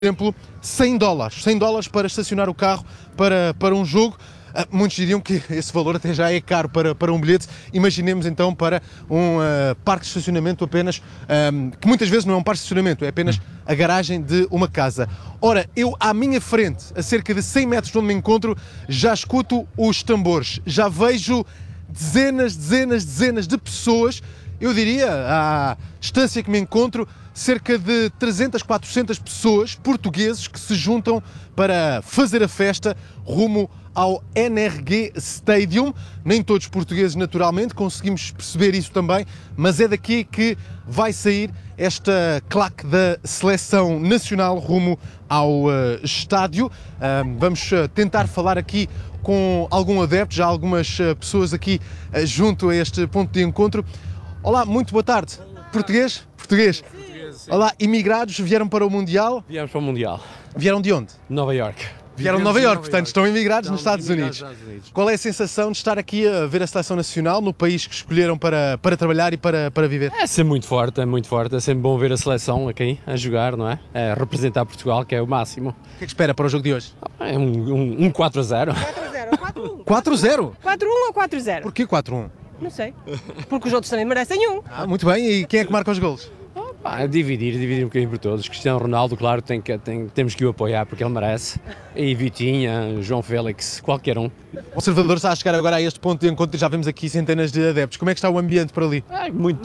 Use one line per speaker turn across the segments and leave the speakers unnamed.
exemplo, $100. $100 para estacionar o carro para um jogo. Muitos diriam que esse valor até já é caro para um bilhete. Imaginemos então para um parque de estacionamento apenas, que muitas vezes não é um parque de estacionamento, é apenas a garagem de uma casa. Ora, eu à minha frente, a cerca de 100 metros de onde me encontro, já escuto os tambores, já vejo dezenas de pessoas. Eu diria, à distância que me encontro, cerca de 300, 400 pessoas portugueses que se juntam para fazer a festa rumo ao NRG Stadium. Nem todos portugueses, naturalmente, conseguimos perceber isso também, mas é daqui que vai sair esta claque da Seleção Nacional rumo ao estádio. Vamos tentar falar aqui com algum adepto, já algumas pessoas aqui junto a este ponto de encontro. Olá, muito boa tarde. Português? Português. Olá, imigrados, vieram para o Mundial?
Viemos para o Mundial.
Vieram de onde?
Nova Iorque.
Vieram de Nova Iorque, portanto estão imigrados nos Estados Unidos. Qual é a sensação de estar aqui a ver a Seleção Nacional no país que escolheram para trabalhar e para viver?
É sempre muito forte, é sempre bom ver a seleção aqui a jogar, não é? É representar Portugal, que é o máximo.
O que é que espera para o jogo de hoje?
É um 4-0.
4-0? 4-1
ou 4-0?
Porquê 4-1?
Não sei. Porque os outros também merecem um.
Muito bem, e quem é que marca os golos?
Dividir um bocadinho por todos. Cristiano Ronaldo, claro, temos que o apoiar porque ele merece. E Vitinha, João Félix, qualquer um.
O Observador está a chegar agora a este ponto de encontro e já vemos aqui centenas de adeptos. Como é que está o ambiente por ali?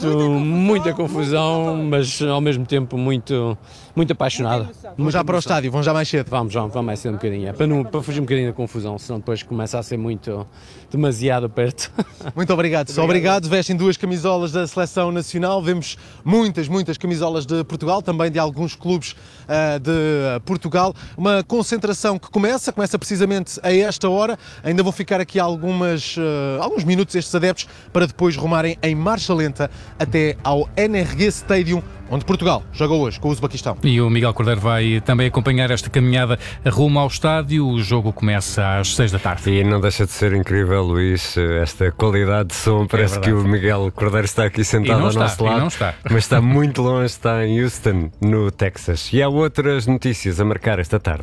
Muita confusão, mas ao mesmo tempo muito apaixonado.
Vão já para o estádio, vão já mais cedo?
Vamos mais cedo um bocadinho. Para fugir um bocadinho da confusão, senão depois começa a ser demasiado perto.
Muito obrigado. Obrigado. Vestem duas camisolas da Seleção Nacional. Vemos muitas camisolas de Portugal, também de alguns clubes de Portugal. Uma concentração que começa precisamente a esta hora. Ainda vão ficar aqui alguns minutos estes adeptos para depois rumarem em marcha lenta até ao NRG Stadium, onde Portugal joga hoje com o Uzbequistão.
E o Miguel Cordeiro vai também acompanhar esta caminhada rumo ao estádio. O jogo começa às 6 da tarde.
E não deixa de ser incrível, Luís, esta qualidade de som. Parece que o Miguel Cordeiro está aqui sentado ao nosso lado, mas está muito longe, está em Houston, no Texas. E há outras notícias a marcar esta tarde.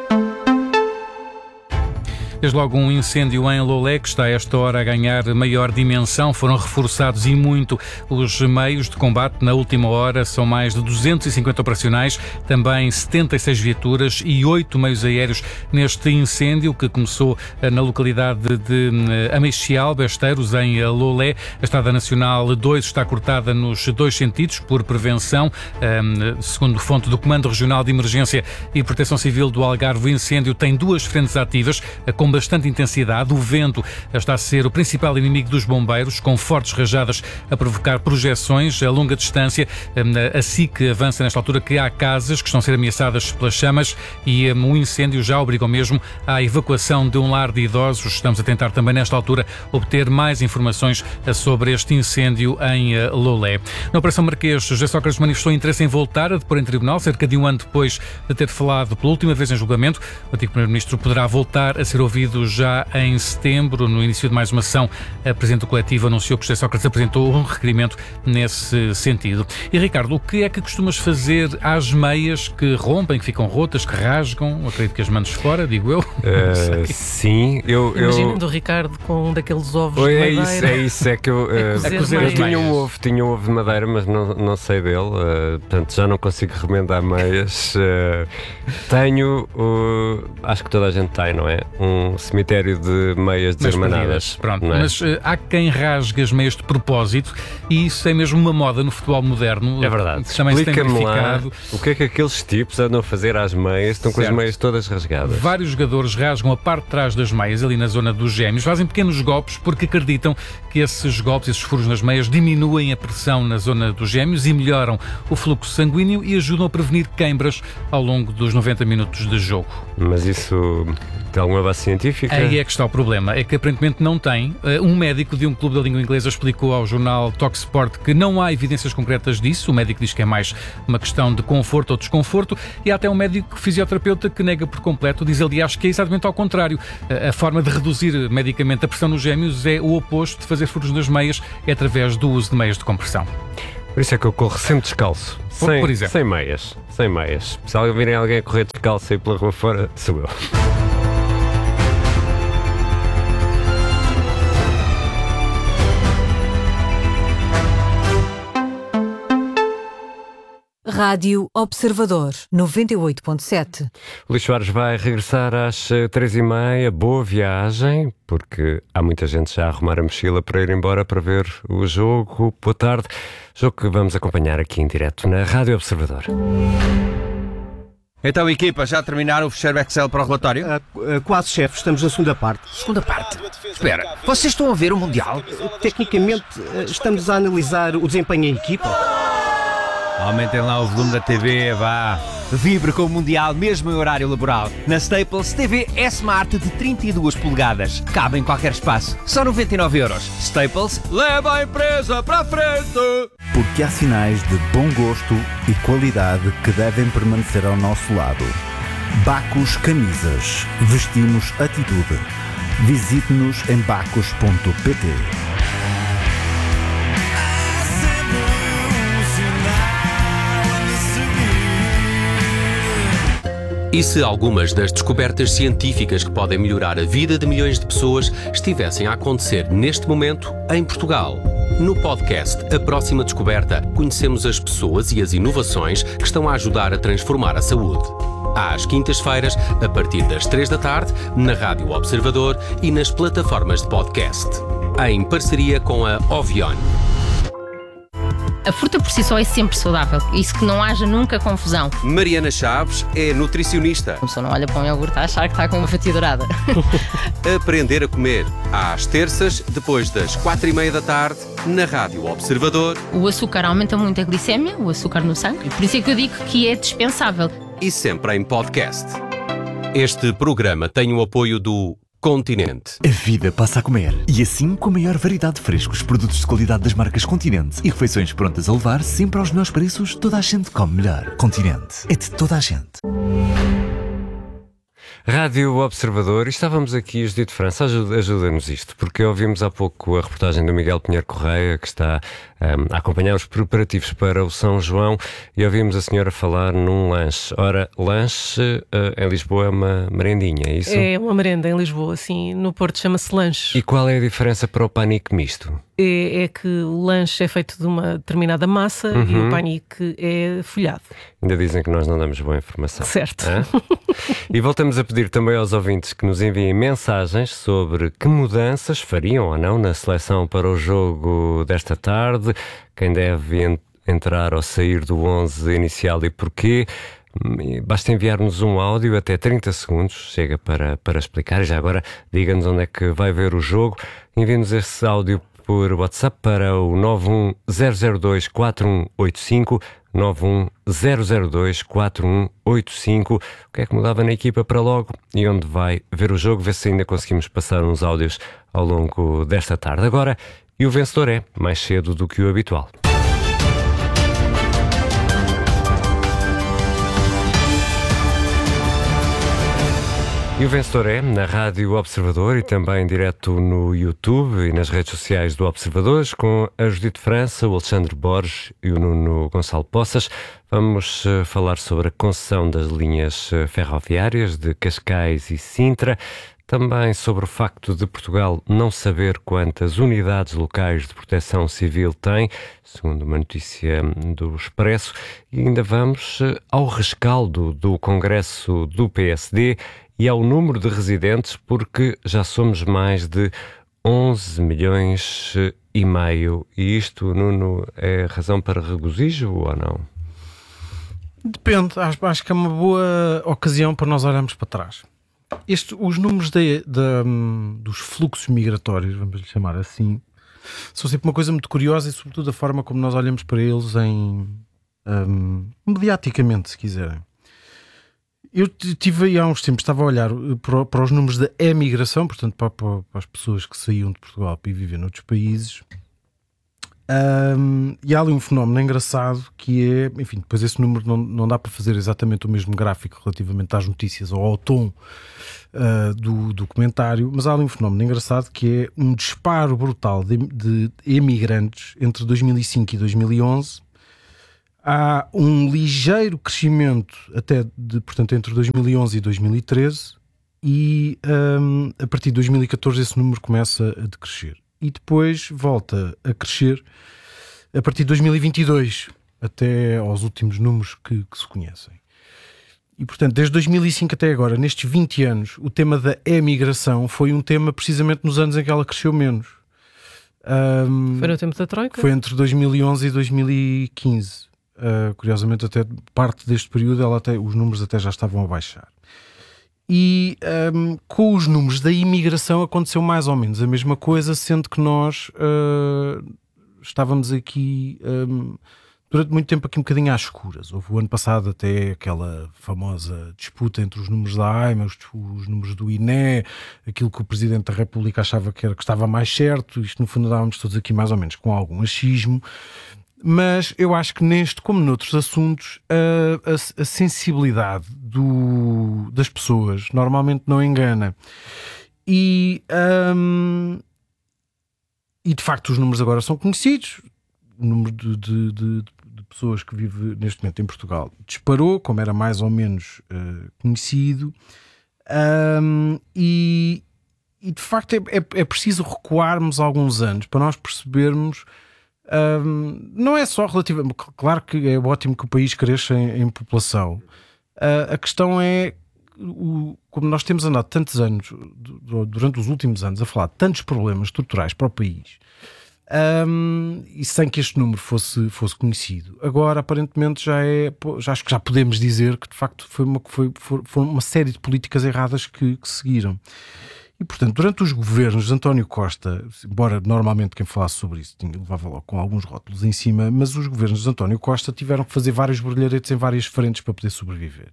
Desde logo um incêndio em Lolé, que está a esta hora a ganhar maior dimensão. Foram reforçados e muito os meios de combate. Na última hora são mais de 250 operacionais, também 76 viaturas e 8 meios aéreos neste incêndio que começou na localidade de Ameixial, Besteiros, em Lolé. A Estrada Nacional 2 está cortada nos dois sentidos por prevenção. Segundo fonte do Comando Regional de Emergência e Proteção Civil do Algarve, o incêndio tem duas frentes ativas, com bastante intensidade. O vento está a ser o principal inimigo dos bombeiros, com fortes rajadas a provocar projeções a longa distância. A SIC avança nesta altura que há casas que estão a ser ameaçadas pelas chamas e o incêndio já obrigou mesmo à evacuação de um lar de idosos. Estamos a tentar também nesta altura obter mais informações sobre este incêndio em Lolé. Na Operação Marquês, José Sócrates manifestou interesse em voltar a depor em tribunal, cerca de um ano depois de ter falado pela última vez em julgamento. O antigo Primeiro-Ministro poderá voltar a ser ouvido já em setembro. No início de mais uma sessão, a Presidente do Coletivo anunciou que José Sócrates apresentou um requerimento nesse sentido. E Ricardo, o que é que costumas fazer às meias que rompem, que ficam rotas, que rasgam? Acredito que as mandes fora, digo eu.
Sim, eu...
Imagino do Ricardo com um daqueles ovos de madeira.
É isso, é que eu tinha um ovo de madeira, mas não sei dele, portanto já não consigo remendar meias. Tenho, acho que toda a gente tem, não é? Um cemitério de meias desarmanadas.
Pronto,
não é?
Mas há quem rasgue as meias de propósito e isso é mesmo uma moda no futebol moderno.
É verdade.
Explica-me lá
o que é que aqueles tipos andam a fazer às meias, estão com as meias todas rasgadas.
Vários jogadores rasgam a parte de trás das meias, ali na zona dos gêmeos, fazem pequenos golpes porque acreditam que esses golpes, esses furos nas meias, diminuem a pressão na zona dos gêmeos e melhoram o fluxo sanguíneo e ajudam a prevenir queimbras ao longo dos 90 minutos de jogo.
Mas isso tem alguma base científica?
Aí é que está o problema, é que aparentemente não tem. Um médico de um clube da língua inglesa explicou ao jornal Talksport que não há evidências concretas disso. O médico diz que é mais uma questão de conforto ou desconforto e há até um médico fisioterapeuta que nega por completo, diz aliás que é exatamente ao contrário. A forma de reduzir medicamente a pressão nos gêmeos é o oposto de fazer furos nas meias, é através do uso de meias de compressão.
Por isso é que eu corro sempre descalço, sem meias. Se virem alguém a correr descalço aí pela rua fora, sou eu.
Rádio Observador 98.7.
O Luís Soares vai regressar às 3h30. Boa viagem, porque há muita gente já a arrumar a mochila para ir embora para ver o jogo. Boa tarde. Jogo que vamos acompanhar aqui em direto na Rádio Observador.
Então, equipa, já terminaram o fecheiro Excel para o relatório?
Quase, chefe. Estamos na segunda parte.
Segunda parte? Espera, vocês estão a ver o Mundial?
Tecnicamente, estamos a analisar o desempenho em equipa.
Aumentem lá o volume da TV, vá. Vibre com o Mundial mesmo em horário laboral. Na Staples, TV S-Smart de 32 polegadas. Cabe em qualquer espaço. Só 99€. Staples, leva a empresa para a frente!
Porque há sinais de bom gosto e qualidade que devem permanecer ao nosso lado. Bacos Camisas. Vestimos atitude. Visite-nos em bacos.pt.
E se algumas das descobertas científicas que podem melhorar a vida de milhões de pessoas estivessem a acontecer neste momento em Portugal? No podcast A Próxima Descoberta, conhecemos as pessoas e as inovações que estão a ajudar a transformar a saúde. Às quintas-feiras, a partir das 15h, na Rádio Observador e nas plataformas de podcast. Em parceria com a Ovion.
A fruta por si só é sempre saudável, isso que não haja nunca confusão.
Mariana Chaves é nutricionista.
A pessoa não olha para um iogurte a achar que está com uma fatia dourada.
Aprender a comer, às terças, depois das 16h30, na Rádio Observador.
O açúcar aumenta muito a glicémia, o açúcar no sangue, por isso é que eu digo que é dispensável.
E sempre em podcast. Este programa tem o apoio do Continente.
A vida passa a comer. E assim, com a maior variedade de frescos, produtos de qualidade das marcas Continente e refeições prontas a levar sempre aos melhores preços, toda a gente come melhor. Continente. É de toda a gente.
Rádio Observador, e estávamos aqui, Judite França, ajuda-nos isto, porque ouvimos há pouco a reportagem do Miguel Pinheiro Correia, que está a acompanhar os preparativos para o São João, e ouvimos a senhora falar num lanche. Ora, lanche em Lisboa é uma merendinha, é isso?
É uma merenda em Lisboa, sim. No Porto chama-se lanche.
E qual é a diferença para o panique misto?
É que o lanche é feito de uma determinada massa e o panique é folhado.
Ainda dizem que nós não damos boa informação.
Certo.
E voltamos a pedir também aos ouvintes que nos enviem mensagens sobre que mudanças fariam ou não na seleção para o jogo desta tarde, quem deve entrar ou sair do 11 inicial e porquê. Basta enviar-nos um áudio até 30 segundos, chega para explicar. E já agora diga-nos onde é que vai ver o jogo. Envie-nos esse áudio por WhatsApp para o 910024185, 910024185. O que é que mudava na equipa para logo e onde vai ver o jogo, ver se ainda conseguimos passar uns áudios ao longo desta tarde. Agora, e o vencedor é mais cedo do que o habitual. E o vencedor é na Rádio Observador e também direto no YouTube e nas redes sociais do Observador, com a Judite França, o Alexandre Borges e o Nuno Gonçalo Poças. Vamos falar sobre a concessão das linhas ferroviárias de Cascais e Sintra, também sobre o facto de Portugal não saber quantas unidades locais de proteção civil tem, segundo uma notícia do Expresso, e ainda vamos ao rescaldo do Congresso do PSD e ao número de residentes, porque já somos mais de 11 milhões e meio. E isto, Nuno, é razão para regozijo ou não?
Depende. Acho que é uma boa ocasião para nós olharmos para trás. Os números dos fluxos migratórios, vamos lhe chamar assim, são sempre uma coisa muito curiosa e sobretudo a forma como nós olhamos para eles mediaticamente, se quiserem. Eu tive aí há uns tempos, estava a olhar para os números da emigração, portanto para as pessoas que saíam de Portugal para ir viver noutros países,
E há ali um fenómeno engraçado que é, enfim, depois esse número não dá para fazer exatamente o mesmo gráfico relativamente às notícias ou ao tom do documentário, mas há ali um fenómeno engraçado que é um disparo brutal de emigrantes entre 2005 e 2011. Há um ligeiro crescimento portanto, entre 2011 e 2013 e a partir de 2014 esse número começa a decrescer. E depois volta a crescer a partir de 2022, até aos últimos números que se conhecem. E, portanto, desde 2005 até agora, nestes 20 anos, o tema da emigração foi um tema precisamente nos anos em que ela cresceu menos.
Foi no tempo da Troika?
Foi entre 2011 e 2015. Curiosamente, até parte deste período, os números até já estavam a baixar. E com os números da imigração aconteceu mais ou menos a mesma coisa, sendo que nós estávamos aqui durante muito tempo aqui um bocadinho às escuras. Houve o ano passado até aquela famosa disputa entre os números da AIMA, os números do INE, aquilo que o Presidente da República achava que estava mais certo. Isto no fundo andávamos todos aqui mais ou menos com algum achismo. Mas eu acho que neste, como noutros assuntos, a sensibilidade das pessoas normalmente não engana. E de facto os números agora são conhecidos. O número de pessoas que vive neste momento em Portugal disparou, como era mais ou menos conhecido. E de facto é preciso recuarmos alguns anos para nós percebermos. Não é só relativamente. Claro que é ótimo que o país cresça em população. A questão é, como nós temos andado tantos anos, durante os últimos anos, a falar de tantos problemas estruturais para o país, e sem que este número fosse conhecido. Agora, aparentemente, já acho que já podemos dizer que de facto foi uma série de políticas erradas que seguiram. E, portanto, durante os governos de António Costa, embora normalmente quem falasse sobre isso levava logo com alguns rótulos em cima, mas os governos de António Costa tiveram que fazer vários brilharetes em várias frentes para poder sobreviver.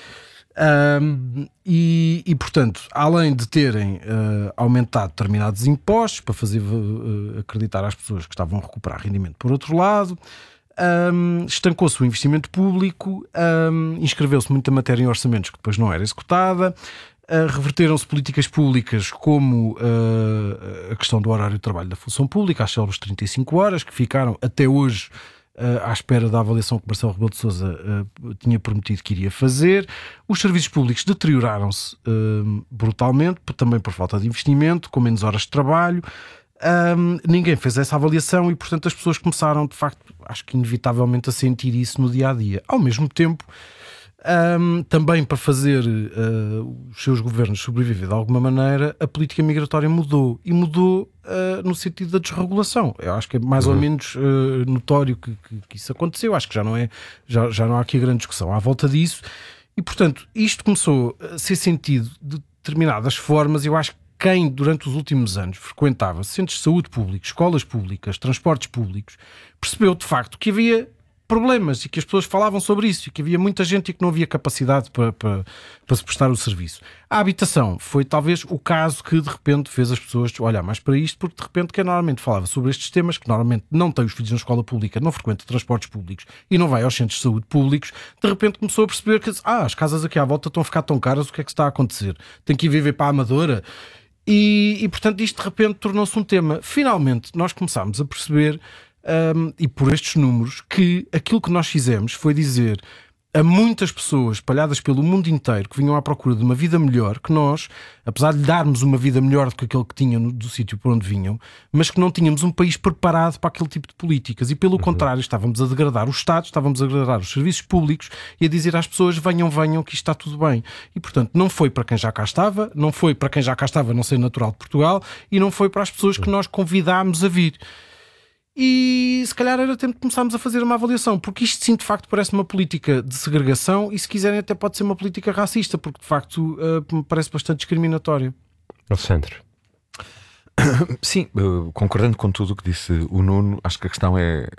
Portanto, além de terem aumentado determinados impostos para fazer acreditar às pessoas que estavam a recuperar rendimento por outro lado, estancou-se o investimento público, inscreveu-se muita matéria em orçamentos que depois não era executada. Reverteram-se políticas públicas como a questão do horário de trabalho da função pública, as célebres 35 horas, que ficaram até hoje à espera da avaliação que Marcelo Rebelo de Sousa tinha prometido que iria fazer. Os serviços públicos deterioraram-se brutalmente, também por falta de investimento, com menos horas de trabalho. Ninguém fez essa avaliação e, portanto, as pessoas começaram, de facto, acho que inevitavelmente a sentir isso no dia-a-dia. Ao mesmo tempo, também para fazer os seus governos sobreviver de alguma maneira, a política migratória mudou. E mudou no sentido da desregulação. Eu acho que é mais ou menos notório que isso aconteceu. Acho que já não há aqui grande discussão à volta disso. E, portanto, isto começou a ser sentido de determinadas formas. Eu acho que quem, durante os últimos anos, frequentava centros de saúde públicos, escolas públicas, transportes públicos, percebeu, de facto, que havia problemas e que as pessoas falavam sobre isso e que havia muita gente e que não havia capacidade para se prestar o serviço. A habitação foi talvez o caso que de repente fez as pessoas olhar mais para isto, porque de repente quem normalmente falava sobre estes temas, que normalmente não tem os filhos na escola pública, não frequenta transportes públicos e não vai aos centros de saúde públicos, de repente começou a perceber que as casas aqui à volta estão a ficar tão caras, o que é que está a acontecer? Tem que ir viver para a Amadora? E portanto isto de repente tornou-se um tema. Finalmente nós começámos a perceber e por estes números, que aquilo que nós fizemos foi dizer a muitas pessoas espalhadas pelo mundo inteiro que vinham à procura de uma vida melhor, que nós, apesar de lhe darmos uma vida melhor do que aquele que tinham do sítio por onde vinham, mas que não tínhamos um país preparado para aquele tipo de políticas e pelo contrário estávamos a degradar o Estado, estávamos a degradar os serviços públicos e a dizer às pessoas venham que isto está tudo bem. E portanto não foi para quem já cá estava, não foi para quem já cá estava não ser natural de Portugal e não foi para as pessoas que nós convidámos a vir. E se calhar era tempo de começarmos a fazer uma avaliação, porque isto sim de facto parece uma política de segregação e se quiserem até pode ser uma política racista, porque de facto me parece bastante discriminatória.
Alexandre.
Sim, concordando com tudo o que disse o Nuno, acho que a questão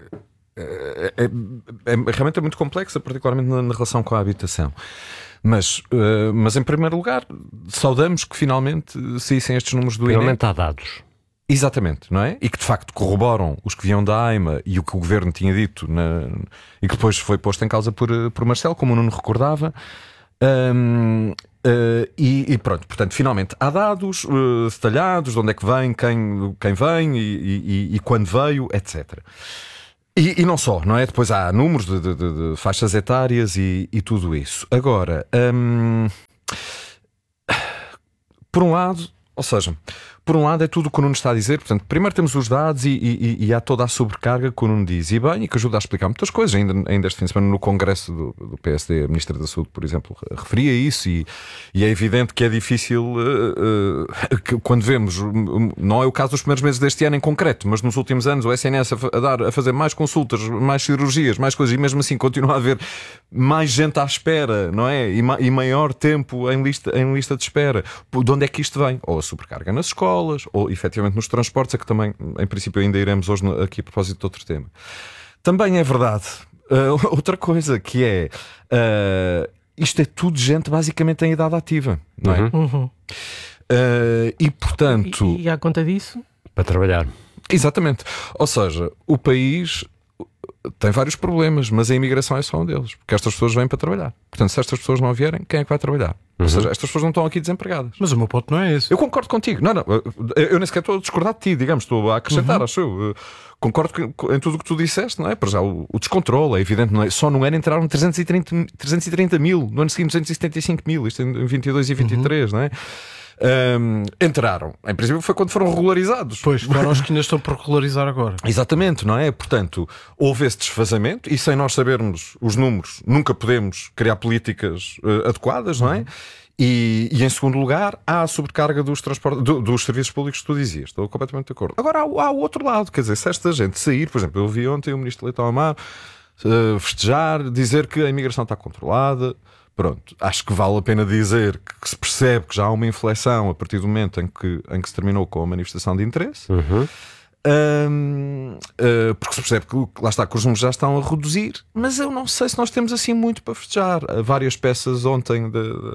realmente muito complexa, particularmente na relação com a habitação. Mas em primeiro lugar, saudamos que finalmente saíssem estes números do INE.
Finalmente há dados.
Exatamente, não é? E que de facto corroboram os que vinham da AIMA e o que o governo tinha dito e que depois foi posto em causa por Marcelo, como o Nuno recordava. E pronto, portanto, finalmente há dados detalhados de onde é que vem, quem vem e quando veio, etc. E não só, não é? Depois há números de faixas etárias e tudo isso. Agora, por um lado, ou seja, por um lado é tudo o que o Nuno está a dizer. Portanto, primeiro temos os dados e há toda a sobrecarga que o Nuno diz, e bem, e que ajuda a explicar muitas coisas. Ainda este fim de semana no Congresso do PSD, a Ministra da Saúde, por exemplo, referia isso, e é evidente que é difícil que, quando vemos, não é o caso dos primeiros meses deste ano em concreto, mas nos últimos anos o SNS a fazer mais consultas, mais cirurgias, mais coisas, e mesmo assim continua a haver mais gente à espera, não é? E maior tempo em lista de espera. De onde é que isto vem? Ou a sobrecarga nas escolas, ou efetivamente nos transportes, a que também, em princípio, ainda iremos hoje aqui a propósito de outro tema. Também é verdade outra coisa, que é isto é tudo gente basicamente em idade ativa, não é? E portanto...
E à conta disso?
Para trabalhar.
Exatamente. Ou seja, o país tem vários problemas, mas a imigração é só um deles, porque estas pessoas vêm para trabalhar. Portanto, se estas pessoas não vierem, quem é que vai trabalhar? Ou seja, estas pessoas não estão aqui desempregadas.
Mas o meu ponto não é esse.
Eu concordo contigo. Não, eu nem sequer estou a discordar de ti, digamos, estou a acrescentar, acho eu. Concordo em tudo o que tu disseste, não é? Para já o descontrole, é evidente, não é? Só no ano entraram 330 mil, no ano seguinte 275 mil, isto em 22 e 23, não é? Entraram, em princípio foi quando foram regularizados.
Pois, foram os que ainda estão por regularizar agora.
Exatamente, não é? Portanto, houve esse desfazamento, e sem nós sabermos os números nunca podemos criar políticas adequadas, não é? E em segundo lugar, há a sobrecarga dos serviços públicos que tu dizias. Estou completamente de acordo. Agora há o outro lado, quer dizer, se esta gente sair, por exemplo, eu vi ontem o Ministro Leitão Amaro festejar, dizer que a imigração está controlada. Pronto, acho que vale a pena dizer que se percebe que já há uma inflexão a partir do momento em que se terminou com a manifestação de interesse. Porque se percebe que lá está, que os números já estão a reduzir, mas eu não sei se nós temos assim muito para festejar. Várias peças ontem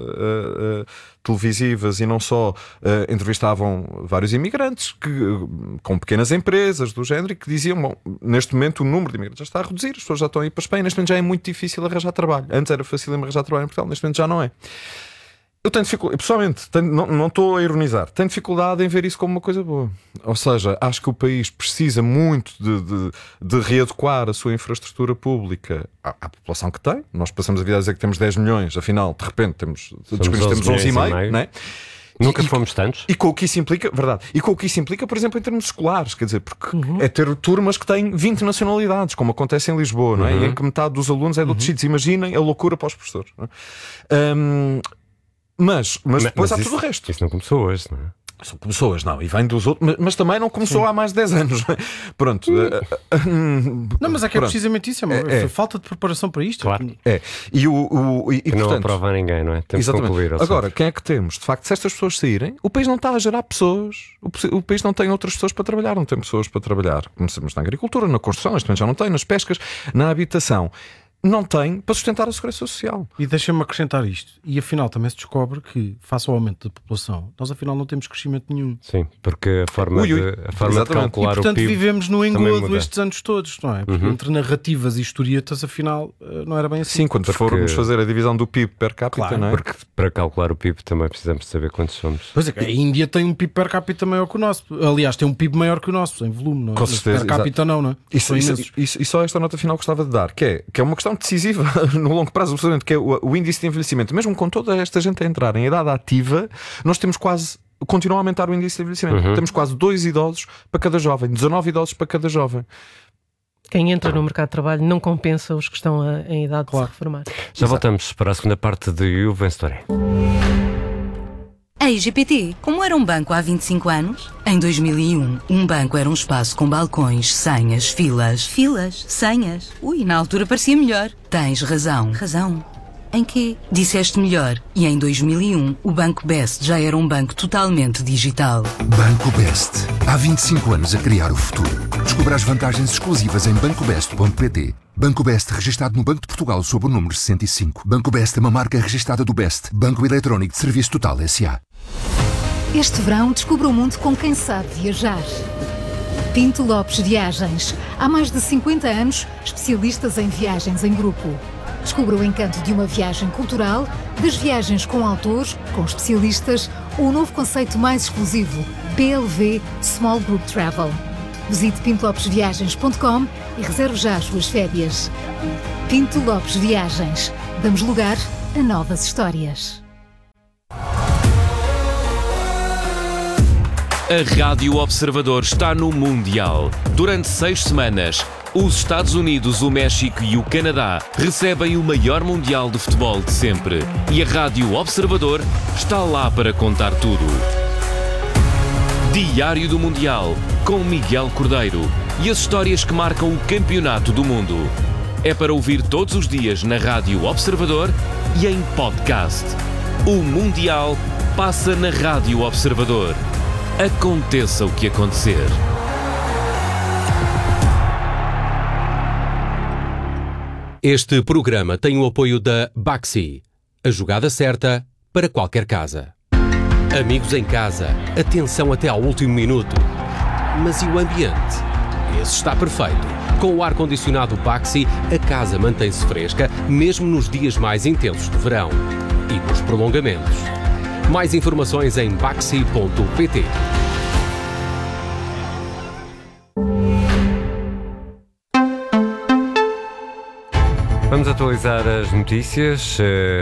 televisivas e não só entrevistavam vários imigrantes com pequenas empresas do género, e que diziam, bom, neste momento o número de imigrantes já está a reduzir, as pessoas já estão a ir para a Espanha, neste momento já é muito difícil arranjar trabalho. Antes era fácil arranjar trabalho em Portugal, neste momento já não é. Eu tenho dificuldade, pessoalmente, não estou a ironizar, tenho dificuldade em ver isso como uma coisa boa. Ou seja, acho que o país precisa muito de readequar a sua infraestrutura pública à população que tem. Nós passamos a vida a dizer que temos 10 milhões, afinal, de repente temos 11,5, não é?
Nunca fomos tantos.
E com o que isso implica, verdade, e com o que isso implica, por exemplo, em termos escolares, quer dizer, porque é ter turmas que têm 20 nacionalidades, como acontece em Lisboa, não é? E em que metade dos alunos é de outros sítios. Imaginem a loucura para os professores, não é? Mas depois há tudo o resto.
Isso não começou hoje, não é?
São pessoas, não, e vem dos outros, mas também não começou há mais de 10 anos. Pronto.
Não, mas é que é precisamente isso, é falta de preparação para isto.
Claro.
E
portanto, não aprova ninguém, não é? Temos que concluir.
Agora, quem é que temos? De facto, se estas pessoas saírem, o país não está a gerar pessoas, o país não tem outras pessoas para trabalhar, não tem pessoas para trabalhar, começamos na agricultura, na construção, neste momento já não tem, nas pescas, na habitação. Não tem para sustentar a segurança social.
E deixa-me acrescentar isto. E afinal também se descobre que, face ao aumento da população, nós afinal não temos crescimento nenhum.
Sim, porque a forma de calcular
e, portanto,
o PIB
vivemos no engodo estes anos todos, não é? Porque entre narrativas e historietas, afinal, não era bem assim.
Sim, quando formos fazer a divisão do PIB per capita,
claro,
não é?
Porque para calcular o PIB também precisamos saber quantos somos.
Pois é, a Índia tem um PIB per capita maior que o nosso. Aliás, tem um PIB maior que o nosso, em volume, não é?
Com certeza.
Per capita não é?
E só esta nota final gostava de dar, que é uma questão decisiva no longo prazo, que é o índice de envelhecimento. Mesmo com toda esta gente a entrar em idade ativa, nós temos continua a aumentar o índice de envelhecimento. Temos quase 2 idosos para cada jovem, 19 idosos para cada jovem.
Quem entra no mercado de trabalho não compensa os que estão em idade de se reformar.
Já voltamos para a segunda parte de You Vencedor.
A IGPT, como era um banco há 25 anos? Em 2001, um banco era um espaço com balcões, senhas, filas. Filas? Senhas? Ui, na altura parecia melhor. Tens razão. Razão? Em quê? Disseste melhor. E em 2001, o Banco Best já era um banco totalmente digital.
Banco Best. Há 25 anos a criar o futuro. Descubra as vantagens exclusivas em bancobest.pt. Banco Best, registado no Banco de Portugal sob o número 65. Banco Best é uma marca registada do Best, Banco Eletrónico de Serviço Total S.A.
Este verão, descubra o mundo com quem sabe viajar. Pinto Lopes Viagens. Há mais de 50 anos, especialistas em viagens em grupo. Descubra o encanto de uma viagem cultural, das viagens com autores, com especialistas, ou o novo conceito mais exclusivo, PLV Small Group Travel. Visite pintolopesviagens.com e reserve já as suas férias. Pinto Lopes Viagens. Damos lugar a novas histórias.
A Rádio Observador está no Mundial. Durante 6 semanas, os Estados Unidos, o México e o Canadá recebem o maior Mundial de futebol de sempre. E a Rádio Observador está lá para contar tudo. Diário do Mundial, com Miguel Cordeiro. E as histórias que marcam o campeonato do mundo. É para ouvir todos os dias na Rádio Observador e em podcast. O Mundial passa na Rádio Observador. Aconteça o que acontecer.
Este programa tem o apoio da Baxi, a jogada certa para qualquer casa. Amigos em casa, atenção até ao último minuto. Mas e o ambiente? Esse está perfeito. Com o ar-condicionado Baxi, a casa mantém-se fresca, mesmo nos dias mais intensos do verão. E nos prolongamentos. Mais informações em baxi.pt.
Vamos atualizar as notícias,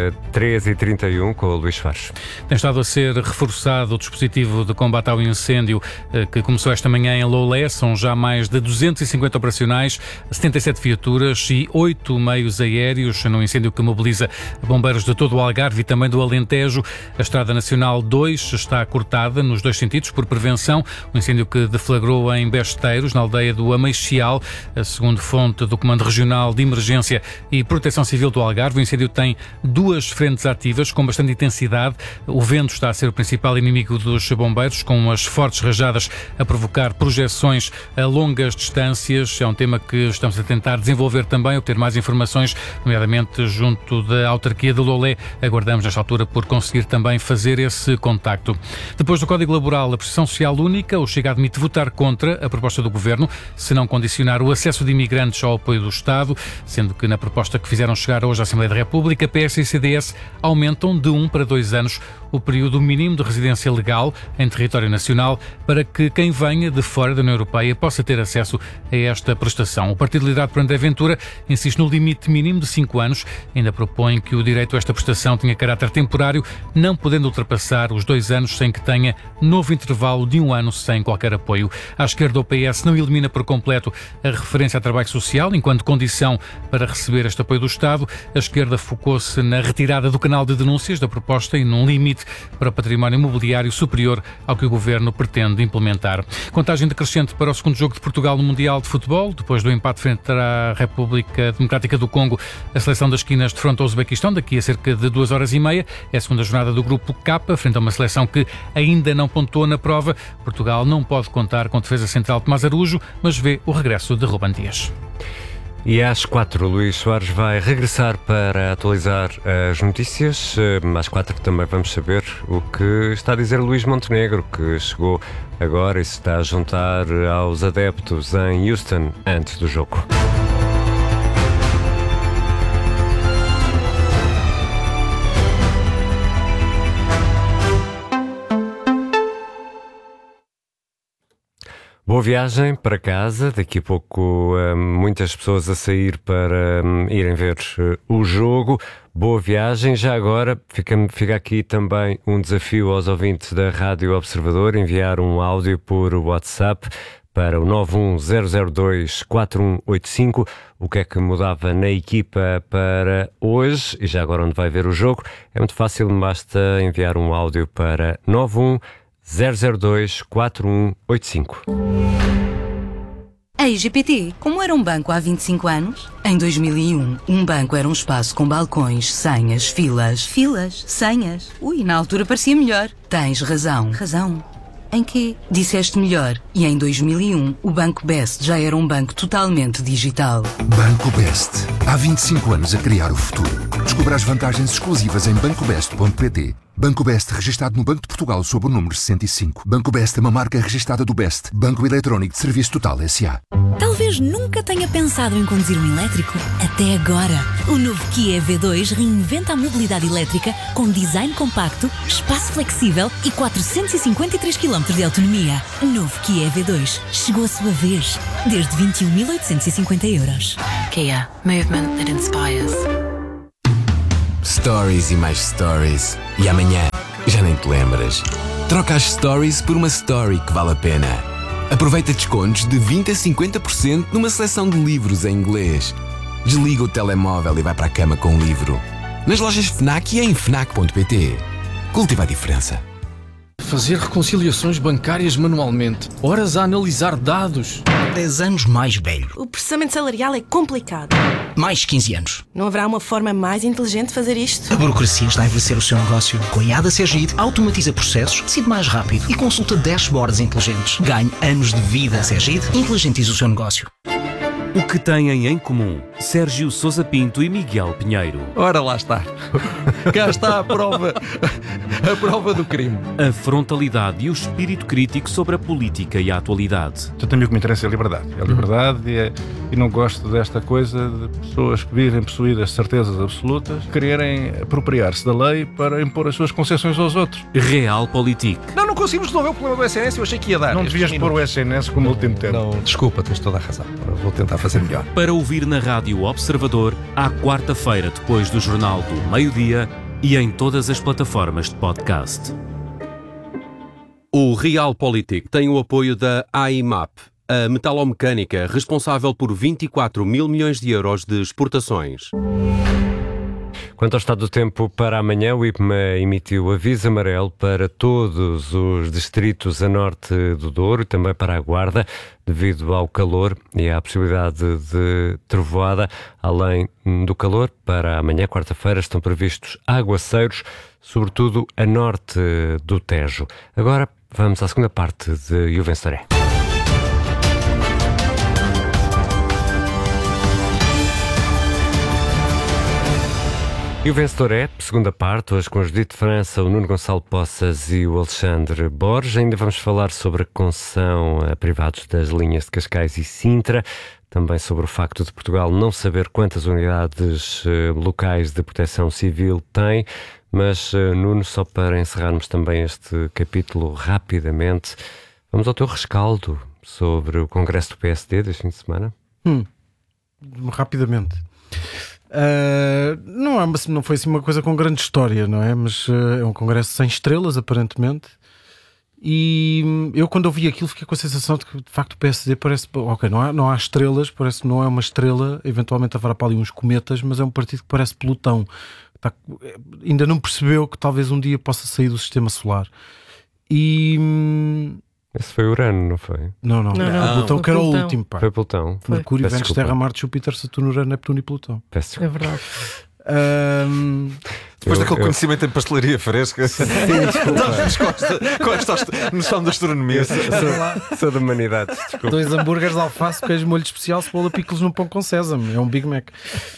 13h31 com o Luís Fares.
Tem estado a ser reforçado o dispositivo de combate ao incêndio que começou esta manhã em Loulé. São já mais de 250 operacionais, 77 viaturas e 8 meios aéreos num incêndio que mobiliza bombeiros de todo o Algarve e também do Alentejo. A Estrada Nacional 2 está cortada nos dois sentidos por prevenção. O incêndio que deflagrou em Besteiros, na aldeia do Ameixial, segundo fonte do Comando Regional de Emergência e Proteção Civil do Algarve. O incêndio tem 2 frentes ativas com bastante intensidade. O vento está a ser o principal inimigo dos bombeiros, com as fortes rajadas a provocar projeções a longas distâncias. É um tema que estamos a tentar desenvolver também, obter mais informações, nomeadamente junto da autarquia de Loulé. Aguardamos nesta altura por conseguir também fazer esse contacto. Depois do Código Laboral, a prestação social única, o Chega admite votar contra a proposta do Governo, se não condicionar o acesso de imigrantes ao apoio do Estado, sendo que na proposta que fizeram chegar hoje à Assembleia da República, PS e CDS aumentam de 1 para 2 anos o período mínimo de residência legal em território nacional para que quem venha de fora da União Europeia possa ter acesso a esta prestação. O partido liderado por André Ventura insiste no limite mínimo de 5 anos, ainda propõe que o direito a esta prestação tenha caráter temporário, não podendo ultrapassar os 2 anos sem que tenha novo intervalo de 1 ano sem qualquer apoio. À esquerda, o PS não elimina por completo a referência a trabalho social enquanto condição para receber este apoio do Estado. A esquerda focou-se na retirada do canal de denúncias da proposta e num limite para o património imobiliário superior ao que o Governo pretende implementar. Contagem decrescente para o segundo jogo de Portugal no Mundial de Futebol. Depois do empate frente à República Democrática do Congo, a seleção das esquinas defronta o Uzbequistão daqui a cerca de 2h30. É a segunda jornada do Grupo K, frente a uma seleção que ainda não pontuou na prova. Portugal não pode contar com a defesa central de Mazarujo, mas vê o regresso de Ruben Dias.
E às 4, Luís Soares vai regressar para atualizar as notícias. Às 4 também vamos saber o que está a dizer Luís Montenegro, que chegou agora e se está a juntar aos adeptos em Houston antes do jogo. Boa viagem para casa, daqui a pouco muitas pessoas a sair para irem ver o jogo. Boa viagem, já agora fica aqui também um desafio aos ouvintes da Rádio Observador, enviar um áudio por WhatsApp para o 910024185, o que é que mudava na equipa para hoje e já agora onde vai ver o jogo. É muito fácil, basta enviar um áudio para 910024185.
A IGPT, como era um banco há 25 anos? Em 2001, um banco era um espaço com balcões, senhas, filas. Filas? Senhas? Ui, na altura parecia melhor. Tens razão. Razão? Em quê? Disseste melhor. E em 2001, o Banco Best já era um banco totalmente digital.
Banco Best. Há 25 anos a criar o futuro. Descubra as vantagens exclusivas em bancobest.pt. Banco Best, registado no Banco de Portugal sob o número 65. Banco Best é uma marca registada do Best, Banco Eletrónico de Serviço Total S.A.
Talvez nunca tenha pensado em conduzir um elétrico. Até agora. O novo Kia EV2 reinventa a mobilidade elétrica com design compacto, espaço flexível e 453 km de autonomia. Novo Kia EV2. Chegou a sua vez. Desde 21.850 euros.
Kia. Movement that inspires.
Stories e mais stories. E amanhã já nem te lembras. Troca as stories por uma story que vale a pena. Aproveita descontos de 20 a 50% numa seleção de livros em inglês. Desliga o telemóvel e vai para a cama com um livro. Nas lojas FNAC e em FNAC.pt. Cultiva a diferença.
Fazer reconciliações bancárias manualmente. Horas a analisar dados.
10 anos mais velho.
O processamento salarial é complicado.
Mais 15 anos.
Não haverá uma forma mais inteligente de fazer isto?
A burocracia está a envelhecer o seu negócio. Com a IADA Sergide, automatiza processos, decide mais rápido e consulta dashboards inteligentes. Ganhe anos de vida. Sergide, inteligentiza o seu negócio.
O que têm em comum Sérgio Sousa Pinto e Miguel Pinheiro?
Ora, lá está. Cá está a prova do crime.
A frontalidade e o espírito crítico sobre a política e a atualidade.
Eu tenho o que me interessa é a liberdade. É a liberdade e não gosto desta coisa de pessoas que virem possuídas de certezas absolutas, quererem apropriar-se da lei para impor as suas concessões aos outros.
Realpolitik.
Não conseguimos resolver o problema do SNS, eu achei que ia dar. Não devias pôr o SNS como último tempo.
Não, desculpa, tens toda a razão. Vou tentar fazer melhor.
Para ouvir na Rádio Observador, à quarta-feira depois do Jornal do Meio-Dia e em todas as plataformas de podcast.
O Realpolitik tem o apoio da AIMAP, a metalomecânica responsável por 24 mil milhões de euros de exportações.
Quanto ao estado do tempo para amanhã, o IPMA emitiu aviso amarelo para todos os distritos a norte do Douro e também para a Guarda, devido ao calor e à possibilidade de trovoada. Além do calor, para amanhã, quarta-feira, estão previstos aguaceiros, sobretudo a norte do Tejo. Agora vamos à segunda parte de O Vencedor é. E o Vencedor é, segunda parte, hoje com a Judite França, o Nuno Gonçalo Poças e o Alexandre Borges. Ainda vamos falar sobre a concessão a privados das linhas de Cascais e Sintra, também sobre o facto de Portugal não saber quantas unidades locais de proteção civil tem. Mas, Nuno, só para encerrarmos também este capítulo rapidamente, vamos ao teu rescaldo sobre o Congresso do PSD deste fim de semana?
Rapidamente. Não foi assim uma coisa com grande história, não é? Mas é um congresso sem estrelas, aparentemente. E eu, quando ouvi aquilo, fiquei com a sensação de que, de facto, o PSD parece... Ok, não há estrelas, parece que não é uma estrela. Eventualmente haverá para ali uns cometas, mas é um partido que parece pelotão. Ainda não percebeu que talvez um dia possa sair do sistema solar. E...
Esse foi Urano, não foi?
Não. Plutão, que era o último, pá.
Foi Plutão.
Mercúrio, Vênus, Terra, Marte, Júpiter, Saturno, Urano, Neptuno e Plutão.
É verdade.
Depois daquele conhecimento em pastelaria fresca, com esta noção da astronomia.
Sou da humanidade, desculpa.
2 hambúrgueres de alface, queijo, molho especial, cebola, picles num pão com sésamo. É um Big Mac.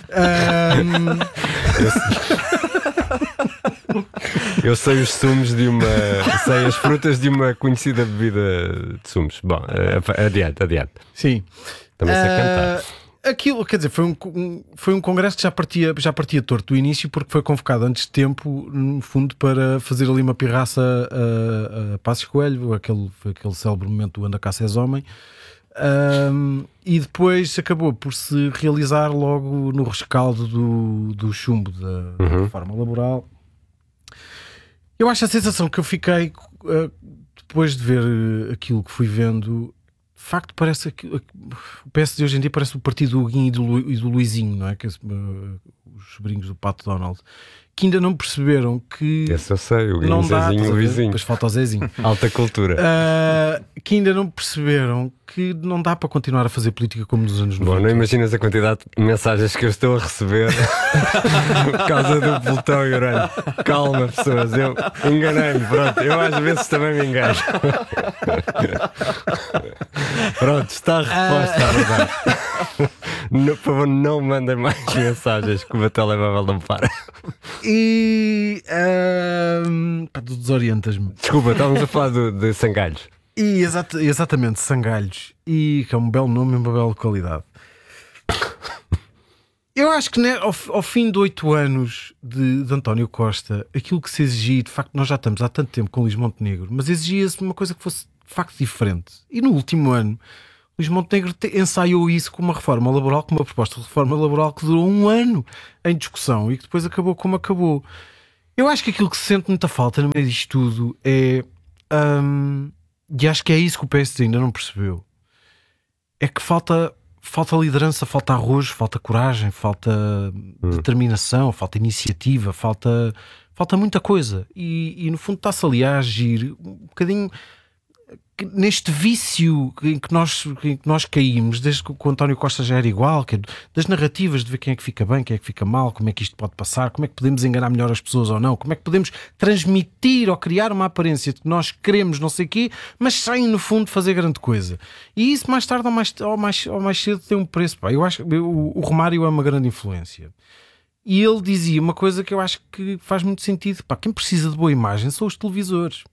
Eu sei os sumos sei as frutas de uma conhecida bebida de sumos. Bom, adiante.
Sim.
Também sei cantar.
Aquilo, quer dizer, foi um congresso que já partia torto do início, porque foi convocado antes de tempo, no fundo, para fazer ali uma pirraça a Passos Coelho, aquele célebre momento do Anda cá se és homem. E depois acabou por se realizar logo no rescaldo do chumbo da reforma laboral. Eu acho a sensação que eu fiquei depois de ver aquilo que fui vendo. De facto, parece que o PSD hoje em dia parece o partido do Huguinho e do Luizinho, não é? Que os sobrinhos do Pato Donald, que ainda não perceberam que...
Esse eu sei, o Huguinho, Zezinho e o Luizinho.
Depois falta o Zezinho.
Alta cultura.
Que ainda não perceberam que não dá para continuar a fazer política como nos anos 90.
Bom, não imaginas a quantidade de mensagens que eu estou a receber por causa do Plutão e Urano. Calma, pessoas, eu enganei-me, pronto. Eu às vezes também me engano. Pronto, está a resposta, a verdade. Por favor, não mandem mais mensagens, que o meu telemóvel não para.
E desorientas-me.
Desculpa, estávamos a falar de sangalhos.
E exatamente, sangalhos. E que é um belo nome e uma bela qualidade. Eu acho que ao fim de 8 anos de António Costa, aquilo que se exigia, de facto, nós já estamos há tanto tempo com Luís Montenegro, mas exigia-se uma coisa que fosse de facto diferente. E no último ano, Luís Montenegro ensaiou isso com uma reforma laboral, com uma proposta de reforma laboral que durou 1 ano em discussão e que depois acabou como acabou. Eu acho que aquilo que se sente muita falta no meio disto tudo é. E acho que é isso que o PSD ainda não percebeu. É que falta liderança, falta arrojo, falta coragem, falta determinação, falta iniciativa, falta muita coisa. E no fundo está-se ali a agir um bocadinho neste vício em que nós caímos, desde que o António Costa já era igual, que é das narrativas de ver quem é que fica bem, quem é que fica mal, como é que isto pode passar, como é que podemos enganar melhor as pessoas ou não, como é que podemos transmitir ou criar uma aparência de que nós queremos não sei o quê, mas sem no fundo fazer grande coisa. E isso mais tarde ou mais cedo tem um preço. Eu acho que o Romário é uma grande influência. E ele dizia uma coisa que eu acho que faz muito sentido. Quem precisa de boa imagem são os televisores.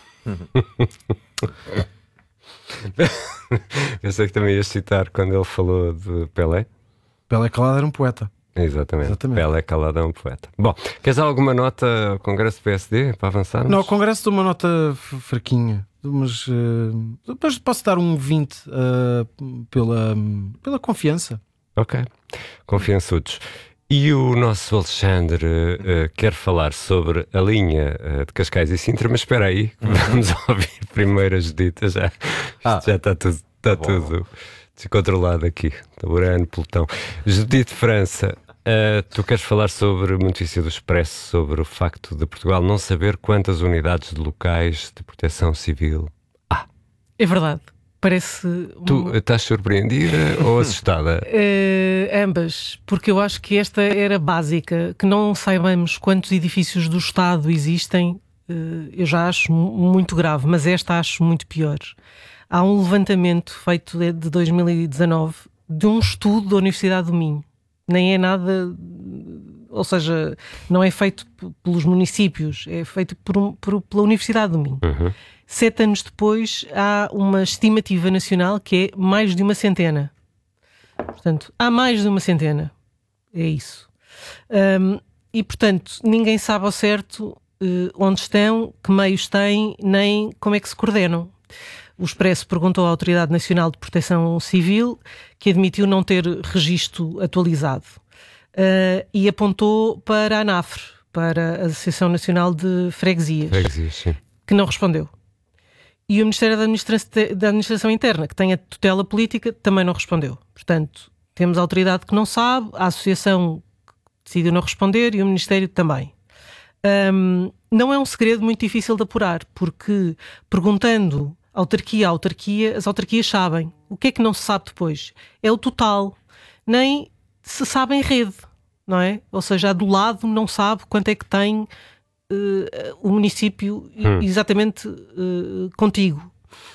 Pensei que também ias citar quando ele falou de Pelé.
Pelé Calado era um poeta.
Exatamente. Pelé Calado é um poeta. Bom, queres dar alguma nota ao Congresso do PSD para avançarmos?
Não, o Congresso deu uma nota fraquinha, mas depois posso dar um 20 pela confiança.
Ok, confiançudos. E o nosso Alexandre quer falar sobre a linha de Cascais e Sintra, mas espera aí, vamos ouvir primeiro a Judita. Já está tudo descontrolado aqui. Taburano, pelotão. Judite França, tu queres falar sobre uma notícia do Expresso sobre o facto de Portugal não saber quantas unidades de locais de proteção civil há.
É verdade. Parece.
Tu estás surpreendida ou assustada?
Ambas, porque eu acho que esta era básica, que não saibamos quantos edifícios do Estado existem, eu já acho muito grave, mas esta acho muito pior. Há um levantamento feito de 2019 de um estudo da Universidade do Minho. Nem é nada, ou seja, não é feito pelos municípios, é feito pela Universidade do Minho. 7 anos depois há uma estimativa nacional que é mais de 100. Portanto, há mais de 100. É isso. E, portanto, ninguém sabe ao certo onde estão, que meios têm, nem como é que se coordenam. O Expresso perguntou à Autoridade Nacional de Proteção Civil, que admitiu não ter registro atualizado. E apontou para a ANAFRE, para a Associação Nacional de Freguesias,
sim.
Que não respondeu. E o Ministério da Administração Interna, que tem a tutela política, também não respondeu. Portanto, temos a autoridade que não sabe, a Associação decidiu não responder e o Ministério também. Não é um segredo muito difícil de apurar, porque perguntando autarquia a autarquia, as autarquias sabem. O que é que não se sabe depois? É o total. Nem se sabe em rede, não é? Ou seja, do lado não sabe quanto é que tem o município exatamente contigo.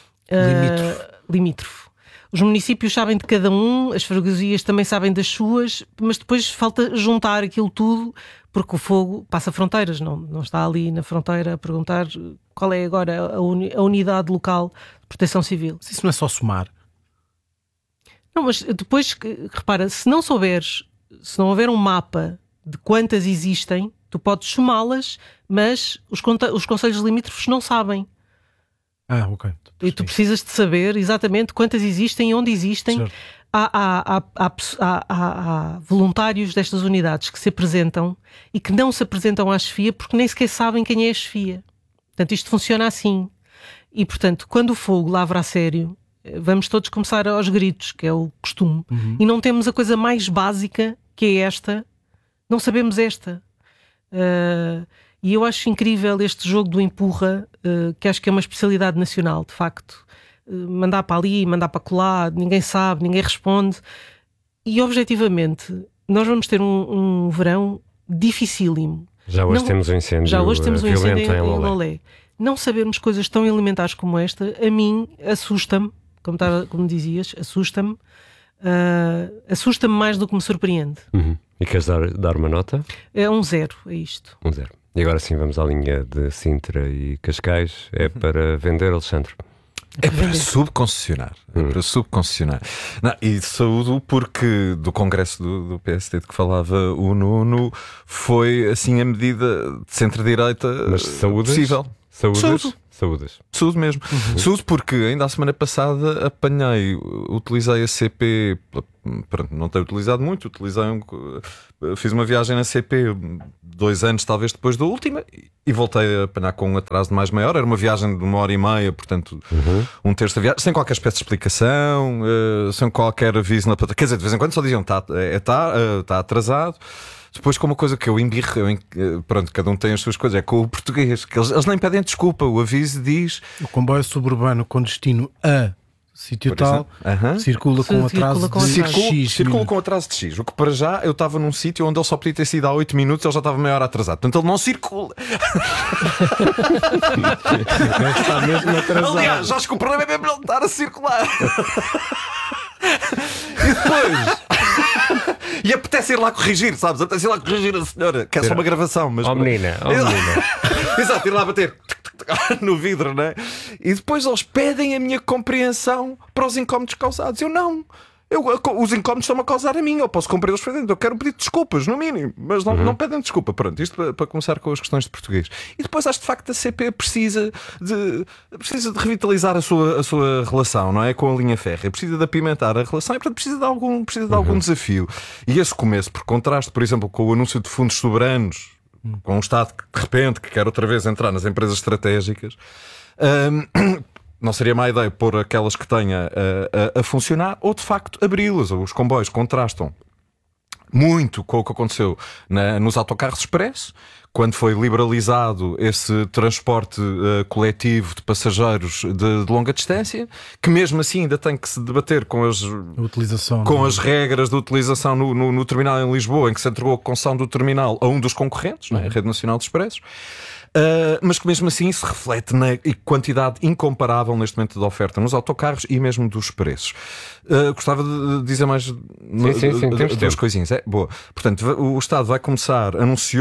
Limítrofe. Os municípios sabem de cada um, as freguesias também sabem das suas, mas depois falta juntar aquilo tudo, porque o fogo passa fronteiras, não está ali na fronteira a perguntar qual é agora a unidade local de proteção civil.
Mas isso não é só somar?
Não, mas depois, repara, se não houver um mapa de quantas existem, tu podes somá-las, mas os concelhos limítrofes não sabem.
Ok.
E tu precisas de saber exatamente quantas existem e onde existem. Há voluntários destas unidades que se apresentam e que não se apresentam à chefia porque nem sequer sabem quem é a chefia. Portanto, isto funciona assim. E, portanto, quando o fogo lavra a sério, vamos todos começar aos gritos, que é o costume. E não temos a coisa mais básica, que é esta. Não sabemos esta. E eu acho incrível este jogo do empurra, que acho que é uma especialidade nacional, de facto. Mandar para ali, mandar para colar, ninguém sabe, ninguém responde. E, objetivamente, nós vamos ter um verão dificílimo.
Já hoje temos um incêndio violento em Lolé.
Não sabermos coisas tão elementares como esta, a mim, assusta-me, como dizias, assusta-me mais do que me surpreende.
E queres dar uma nota?
É um 0 a isto.
Um 0. E agora sim vamos à linha de Sintra e Cascais. É para vender, Alexandre?
É para subconcessionar. Não, e saúdo porque do congresso do PSD de que falava o Nuno foi assim a medida de centro-direita possível. Saúde mesmo. Saúde porque ainda a semana passada utilizei a CP, pronto, não tenho utilizado muito, fiz uma viagem na CP 2 anos talvez depois da última e voltei a apanhar com um atraso de mais meia hora. Era uma viagem de 1h30, portanto um terço da viagem, sem qualquer espécie de explicação, sem qualquer aviso na plataforma. Quer dizer, de vez em quando só diziam está atrasado. Depois, com uma coisa que eu embirro, pronto, cada um tem as suas coisas, é com o português, que eles nem pedem desculpa, o aviso diz:
o comboio suburbano com destino a sítio tal circula com atraso
de X. O que para já eu estava num sítio onde ele só podia ter sido há 8 minutos, ele já estava meia hora atrasado, portanto ele não circula.
Não está mesmo atrasado.
Aliás, acho que o problema é mesmo não estar a circular. E depois e apetece ir lá corrigir, sabes? Apetece ir lá corrigir a senhora, que é só uma gravação, mas
menina.
Exato, ir lá bater no vidro, né? E depois eles pedem a minha compreensão para os incómodos causados. Eu não. Os incómodos estão-me a causar a mim. Eu posso compreendê-los por dentro. Eu quero pedir desculpas, no mínimo, mas não pedem desculpa. Pronto, isto para começar com as questões de português. E depois acho de facto que a CP precisa de revitalizar a sua relação, não é? Com a linha férrea. Precisa de apimentar a relação e, portanto, precisa de algum desafio. E esse começo, por contraste, por exemplo, com o anúncio de fundos soberanos, com um Estado que de repente quer outra vez entrar nas empresas estratégicas, não seria má ideia pôr aquelas que tenha a funcionar ou de facto abri-las. Os comboios contrastam muito com o que aconteceu nos autocarros expresso, quando foi liberalizado esse transporte coletivo de passageiros de longa distância, que mesmo assim ainda tem que se debater com as regras de utilização no terminal em Lisboa, em que se entregou a concessão do terminal a um dos concorrentes, não é? A Rede Nacional de Expressos. Mas que mesmo assim se reflete na quantidade incomparável neste momento de oferta nos autocarros e mesmo dos preços. Gostava de dizer mais duas coisinhas. Boa. Portanto, o Estado vai começar,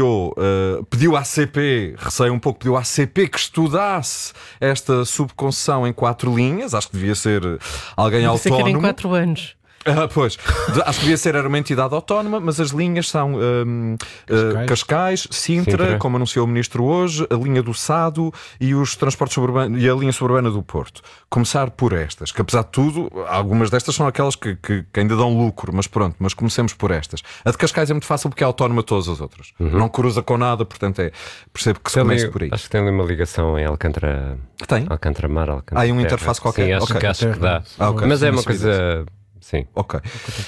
pediu à CP, receio um pouco, pediu à CP que estudasse esta subconcessão em 4 linhas. Acho que devia ser alguém autónomo.
Que era em 4 anos.
Pois, acho que devia ser, era uma entidade autónoma, mas as linhas são Cascais, Sintra, como anunciou o Ministro hoje, a linha do Sado e os transportes suburbanos e a linha suburbana do Porto. Começar por estas, que apesar de tudo, algumas destas são aquelas que ainda dão lucro, mas pronto, mas comecemos por estas. A de Cascais é muito fácil porque é autónoma de todas as outras. Não cruza com nada, portanto percebo que se comece por aí.
Acho que tem ali uma ligação em Alcântara.
Tem?
Alcântara-Mar, Alcântara.
Há um interface qualquer?
Sim, acho que dá. Mas é uma coisa... Sim.
Ok.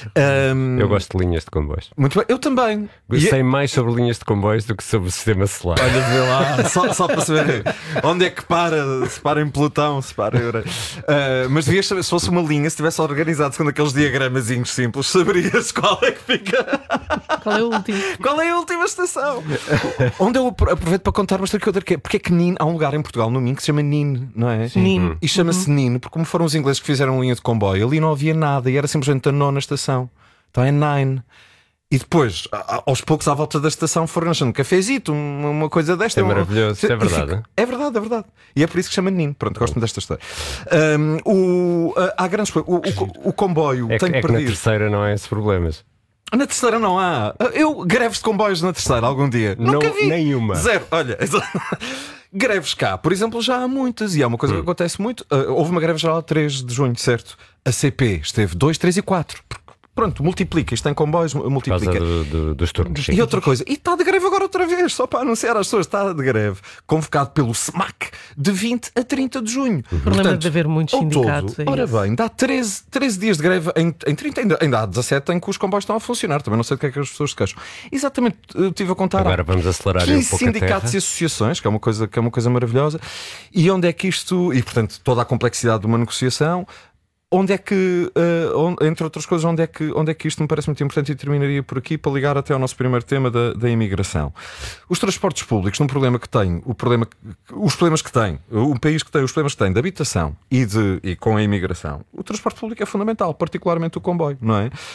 Eu gosto de linhas de comboios.
Muito bem, eu também.
Sei mais sobre linhas de comboios do que sobre o sistema solar.
Olha, vê lá, só para saber onde é que se para em pelotão, se para. Mas devias saber, se fosse uma linha, se tivesse organizado segundo aqueles diagramazinhos simples, saberias qual é que fica.
Qual é o último?
Qual é a última estação? Onde eu aproveito para contar uma história que eu dei. Porque é que Nino, há um lugar em Portugal, no Minho, que se chama Nino, não é?
Nino.
E chama-se Nino, porque como foram os ingleses que fizeram linha de comboio, ali não havia nada e era simplesmente a 9ª estação. Então é Nine. E depois, aos poucos, à volta da estação, foram nascendo um cafezito, uma coisa desta.
É maravilhoso, é verdade.
É verdade, é verdade. E é por isso que chama Nino. Pronto, gosto-me desta história. Há grandes coisas. O comboio tem
que
perdido.
Na terceira não há esses problemas.
Na terceira não há. Greves de comboios na terceira, algum dia? Nunca vi.
Nenhuma.
Zero. Olha. Greves cá, por exemplo, já há muitas. E há uma coisa que acontece muito. Houve uma greve geral a 3 de junho, certo? A CP esteve 2, 3 e 4. Pronto, multiplica. Isto em comboios, multiplica.
Por causa dos turnos.
E outra coisa, e está de greve agora outra vez, só para anunciar às pessoas, está de greve, convocado pelo SMAC, de 20 a 30 de junho.
O problema de haver muitos sindicatos.
Ora bem, dá 13 dias de greve em 30, ainda há 17 em que os comboios estão a funcionar. Também não sei do que é que as pessoas se queixam. Exatamente, estive a contar.
Agora vamos acelerar
15
um pouco
sindicatos e associações, que é uma coisa maravilhosa. E onde é que isto, e portanto toda a complexidade de uma negociação. Onde é que, entre outras coisas, onde é que isto me parece muito importante, e terminaria por aqui para ligar até ao nosso primeiro tema da imigração. Os transportes públicos, os problemas que tem, um país que tem os problemas que tem de habitação e com a imigração, o transporte público é fundamental, particularmente o comboio, não é?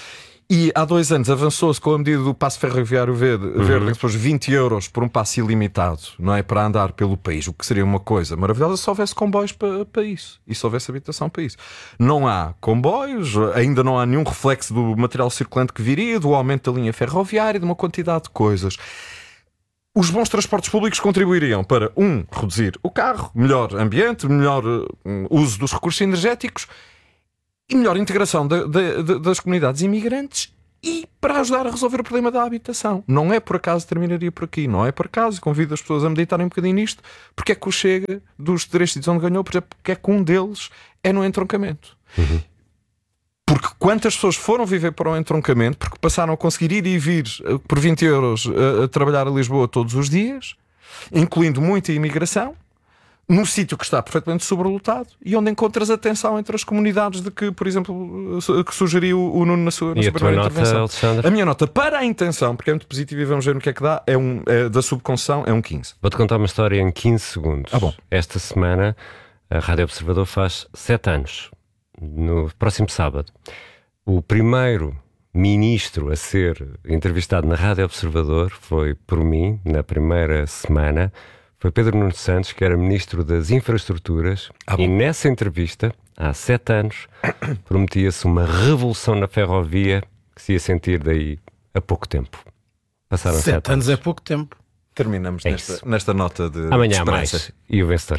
E há 2 anos avançou-se com a medida do passe ferroviário verde, que pôs 20 euros por um passe ilimitado, não é? Para andar pelo país, o que seria uma coisa maravilhosa se houvesse comboios para isso e se houvesse habitação para isso. Não há comboios, ainda não há nenhum reflexo do material circulante que viria, do aumento da linha ferroviária, de uma quantidade de coisas. Os bons transportes públicos contribuiriam para, reduzir o carro, melhor ambiente, melhor uso dos recursos energéticos e melhor integração das comunidades imigrantes e para ajudar a resolver o problema da habitação. Não é por acaso, terminaria por aqui, não é por acaso, convido as pessoas a meditarem um bocadinho nisto, porque é que o Chega, dos 3 sítios onde ganhou, porque é que um deles é no entroncamento. Porque quantas pessoas foram viver para o entroncamento, porque passaram a conseguir ir e vir por 20 euros a trabalhar a Lisboa todos os dias, incluindo muita imigração, num sítio que está perfeitamente sobrelotado e onde encontras a tensão entre as comunidades de que, por exemplo, que sugeriu o Nuno na sua primeira intervenção. Alexandre? A minha nota para a intenção, porque é muito positiva e vamos ver no que é que dá, é da subconcessão, é um 15.
Vou-te contar uma história em 15 segundos.
Bom.
Esta semana a Rádio Observador faz 7 anos. No próximo sábado, o primeiro ministro a ser entrevistado na Rádio Observador foi por mim, na primeira semana, foi Pedro Nuno Santos, que era ministro das Infraestruturas, e nessa entrevista, há 7 anos, prometia-se uma revolução na ferrovia que se ia sentir daí a pouco tempo. Passaram 7
anos. É pouco tempo.
Terminamos nesta nota de
amanhã há
esperança.
Mais, e o vencedor.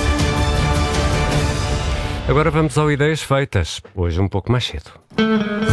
Agora vamos ao Ideias Feitas, hoje um pouco mais cedo.